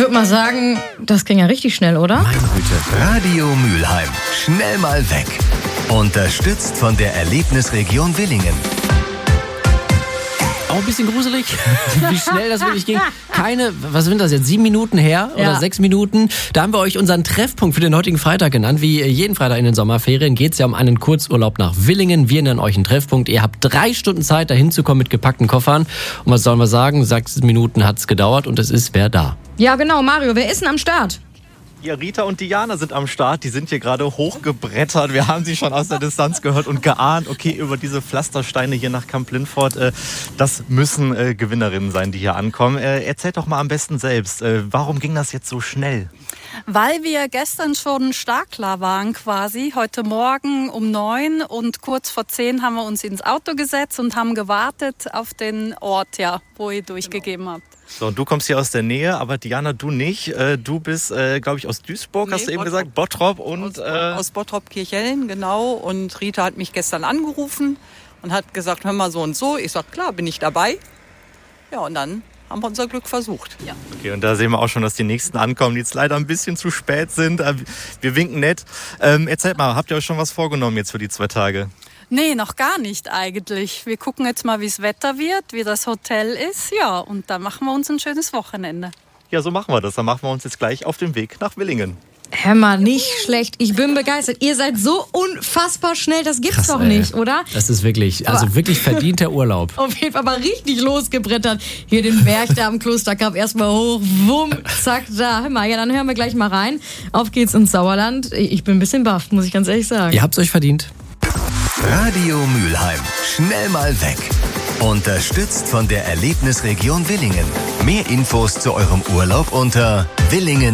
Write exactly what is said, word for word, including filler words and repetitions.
würde mal sagen, das ging ja richtig schnell, oder? Meine Güte. Radio Mülheim. Schnell mal weg. Unterstützt von der Erlebnisregion Willingen. Auch ein bisschen gruselig, wie schnell das wirklich ging. Keine, was sind das jetzt, sieben Minuten her oder Ja. sechs Minuten? Da haben wir euch unseren Treffpunkt für den heutigen Freitag genannt. Wie jeden Freitag in den Sommerferien geht es ja um einen Kurzurlaub nach Willingen. Wir nennen euch einen Treffpunkt. Ihr habt drei Stunden Zeit, da hinzukommen mit gepackten Koffern. Und was sollen wir sagen? Sechs Minuten hat es gedauert und es ist wer da. Ja, genau, Mario, wer ist denn am Start? Ja, Rita und Diana sind am Start. Die sind hier gerade hochgebrettert. Wir haben sie schon aus der Distanz gehört und geahnt, okay, über diese Pflastersteine hier nach Camp Lindfort, äh, das müssen äh, Gewinnerinnen sein, die hier ankommen. Äh, erzählt doch mal am besten selbst, äh, warum ging das jetzt so schnell? Weil wir gestern schon Startklar waren quasi, heute Morgen um neun und kurz vor zehn haben wir uns ins Auto gesetzt und haben gewartet auf den Ort, ja, wo ihr durchgegeben habt. So, und du kommst hier aus der Nähe, aber Diana, du nicht. Äh, du bist, äh, glaube ich, aus Duisburg, Nee, hast du eben Bottrop. gesagt, Bottrop und... Aus, Äh, aus Bottrop-Kirchhellen, genau. Und Rita hat mich gestern angerufen und hat gesagt, hör mal so und so. Ich sag, klar, bin ich dabei. Ja, und dann haben wir unser Glück versucht. Ja. Okay, und da sehen wir auch schon, dass die nächsten ankommen, die jetzt leider ein bisschen zu spät sind. Äh, Wir winken nett. Ähm, erzählt mal, habt ihr euch schon was vorgenommen jetzt für die zwei Tage? Nee, noch gar nicht eigentlich. Wir gucken jetzt mal, wie das Wetter wird, wie das Hotel ist. Ja, und dann machen wir uns ein schönes Wochenende. Ja, so machen wir das. Dann machen wir uns jetzt gleich auf den Weg nach Willingen. Hör mal, nicht schlecht. Ich bin begeistert. Ihr seid so unfassbar schnell, das gibt's Krass, doch ey. nicht, oder? Das ist wirklich, also Aber- wirklich verdienter Urlaub. Auf jeden Fall mal richtig losgebrettert. Hier den Berg da am Klosterkamp erstmal hoch, wumm, zack, da. Hör mal, ja, dann hören wir gleich mal rein. Auf geht's ins Sauerland. Ich bin ein bisschen baff, muss ich ganz ehrlich sagen. Ihr habt's euch verdient. Radio Mülheim. Schnell mal weg. Unterstützt von der Erlebnisregion Willingen. Mehr Infos zu eurem Urlaub unter willingen